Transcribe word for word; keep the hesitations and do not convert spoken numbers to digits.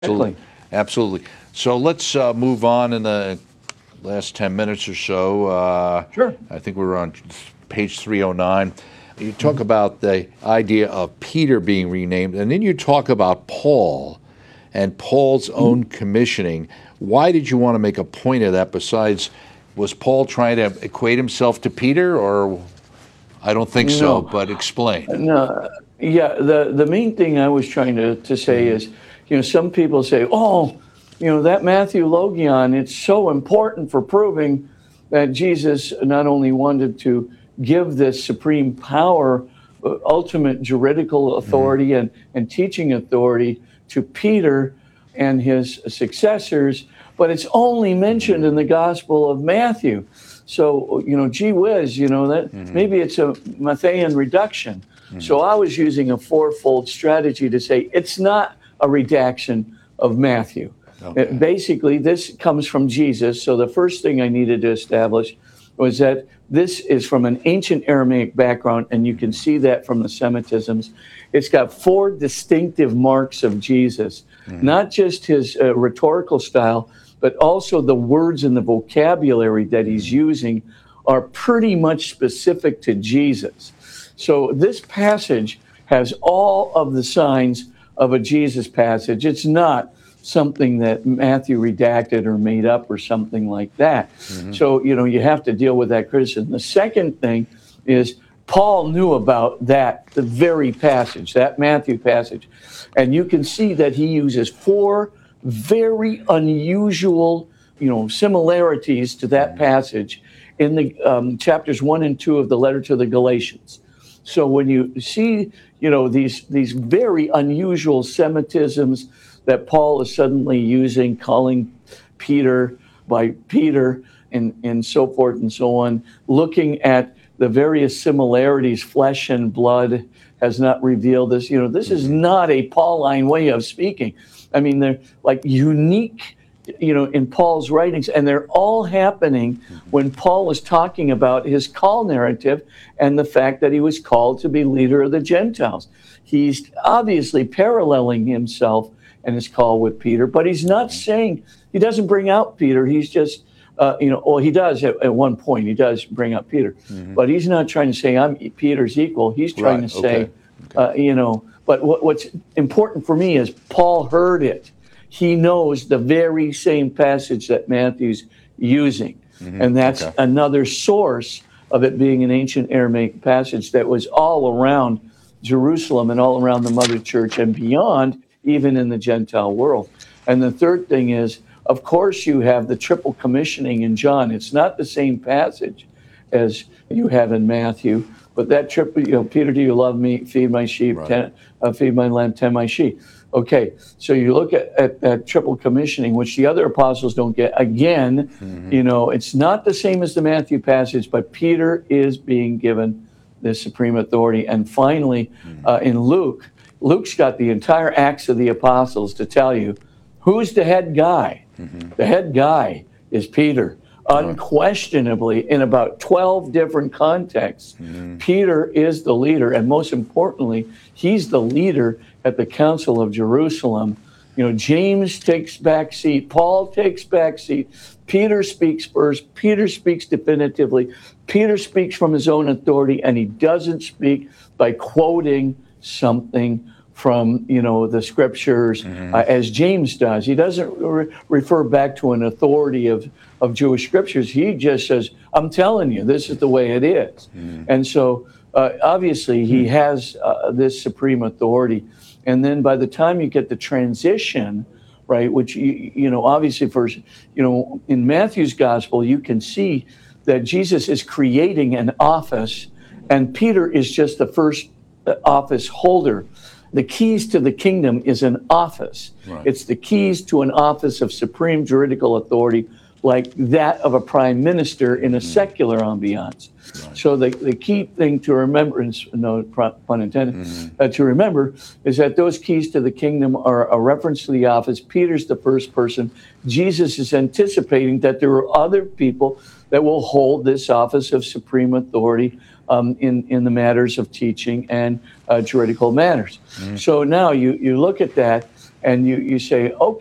Absolutely. Absolutely. So let's uh, move on in the last ten minutes or so. Uh, Sure. I think we're on page three oh nine. You talk mm-hmm. about the idea of Peter being renamed, and then you talk about Paul and Paul's mm-hmm. own commissioning. Why did you want to make a point of that? Besides, was Paul trying to equate himself to Peter, or I don't think no. so, but explain. No. Yeah, the, the main thing I was trying to, to say mm-hmm. is, you know, some people say, oh, you know, that Matthew Logion, it's so important for proving that Jesus not only wanted to give this supreme power, uh, ultimate juridical authority mm-hmm. and, and teaching authority to Peter and his successors, but it's only mentioned in the Gospel of Matthew. So, you know, gee whiz, you know, that mm-hmm. maybe it's a Matthean reduction. Mm-hmm. So I was using a fourfold strategy to say it's not a redaction of Matthew. Okay. It, basically, this comes from Jesus. So the first thing I needed to establish was that this is from an ancient Aramaic background, and you can see that from the Semitisms. It's got four distinctive marks of Jesus, mm-hmm. not just his uh, rhetorical style, but also the words and the vocabulary that he's using are pretty much specific to Jesus. So this passage has all of the signs of a Jesus passage. It's not something that Matthew redacted or made up or something like that. Mm-hmm. So, you know, you have to deal with that criticism. The second thing is Paul knew about that, the very passage, that Matthew passage. And you can see that he uses four very unusual, you know, similarities to that passage in the um, chapters one and two of the letter to the Galatians. So when you see, you know, these these very unusual Semitisms that Paul is suddenly using, calling Peter by Peter and, and so forth and so on, looking at the various similarities, flesh and blood has not revealed this. You know, this is not a Pauline way of speaking. I mean, they're like unique, you know, in Paul's writings, and they're all happening when Paul is talking about his call narrative and the fact that he was called to be leader of the Gentiles. He's obviously paralleling himself and his call with Peter, but he's not saying, he doesn't bring out Peter. He's just, uh, you know, well, he does at, at one point, he does bring up Peter, mm-hmm. but he's not trying to say I'm Peter's equal. He's trying right. to say, okay. Okay. Uh, you know, but what, what's important for me is Paul heard it. He knows the very same passage that Matthew's using. Mm-hmm. And that's okay. another source of it being an ancient Aramaic passage that was all around Jerusalem and all around the Mother Church and beyond, even in the Gentile world. And the third thing is, of course, you have the triple commissioning in John. It's not the same passage as you have in Matthew, but that triple, you know, Peter, do you love me? Feed my sheep, right. ten, uh, feed my lamb, tend my sheep. Okay, so you look at, at, at triple commissioning, which the other apostles don't get. Again, mm-hmm. you know, it's not the same as the Matthew passage, but Peter is being given this supreme authority. And finally, mm-hmm. uh, in Luke, Luke's got the entire Acts of the Apostles to tell you who's the head guy. Mm-hmm. The head guy is Peter. Unquestionably, in about twelve different contexts, mm-hmm. Peter is the leader. And most importantly, he's the leader at the Council of Jerusalem. You know, James takes back seat. Paul takes back seat. Peter speaks first. Peter speaks definitively. Peter speaks from his own authority, and he doesn't speak by quoting something from, you know, the scriptures, mm-hmm. uh, as James does. He doesn't re- refer back to an authority of, of Jewish scriptures. He just says, I'm telling you, this is the way it is. Mm-hmm. And so, uh, obviously, he mm-hmm. has uh, this supreme authority. And then by the time you get the transition, right, which, you, you know, obviously, first, you know, in Matthew's gospel, you can see that Jesus is creating an office, and Peter is just the first office holder. The keys to the kingdom is an office. Right. It's the keys to an office of supreme juridical authority, like that of a prime minister in a mm. secular ambiance. Right. So the, the key thing to remember, and no pun intended, mm-hmm. uh, to remember is that those keys to the kingdom are a reference to the office. Peter's the first person. Jesus is anticipating that there are other people that will hold this office of supreme authority um, in, in the matters of teaching and uh, juridical matters. Mm-hmm. So now you, you look at that, and you, you say,